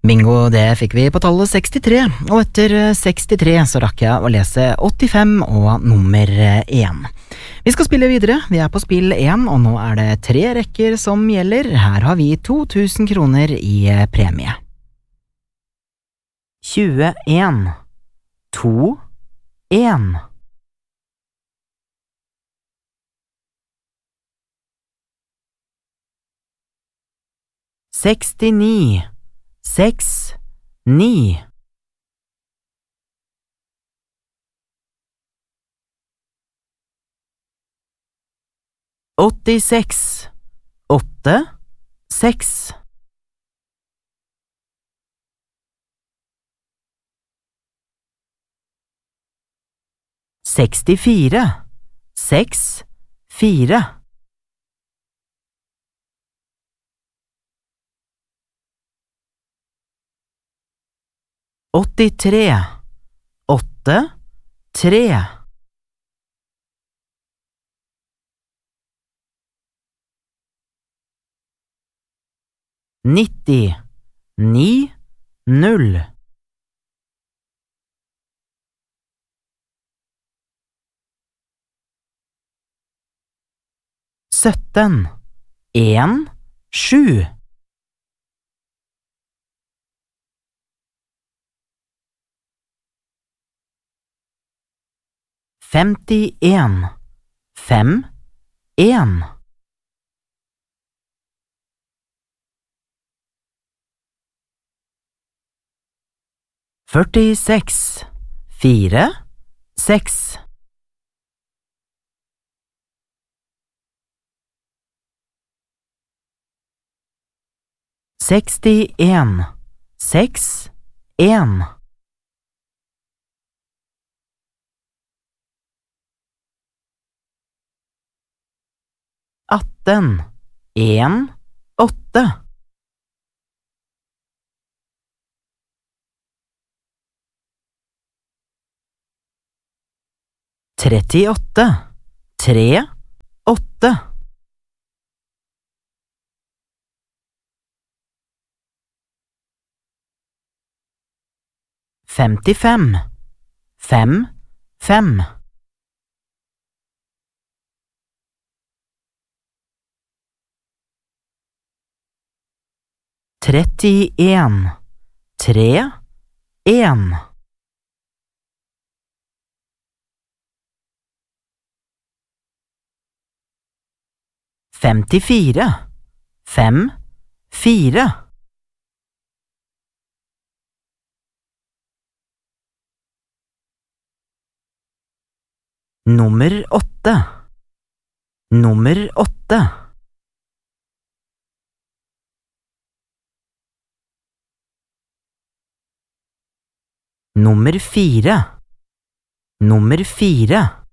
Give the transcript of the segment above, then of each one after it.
Bingo, det fikk vi på tallet 63, og etter 63 så rakk jeg å lese 85 og nummer 1. Vi skal spille videre, vi på spill 1, og nå det 3 rekker som gjelder. Her har vi 2000 kroner i premie. 21, 2, 1. 69, 6, 9. 86, 8, 6. 64, 6, 4. 83, 8, 3. 90, 9, 0. 17, 1, 7. 51, 5, 1. 46, 4, 6. 61, 6, 1. 18, 1, 8. 38, 3, 8. 55, 5, 5. 31, 3, 1. 54, 5, 4. 8, nummer 8. 4, nummer 4.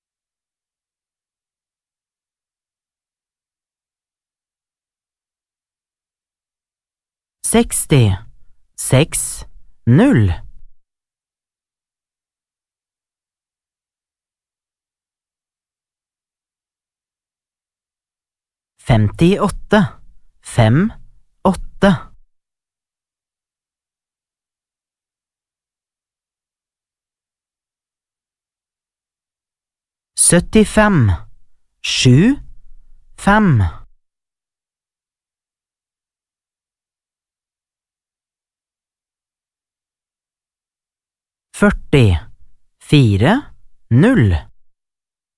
60, 6, 0. 58, 5, 8. 75, 7, 5. 40, 4, 0.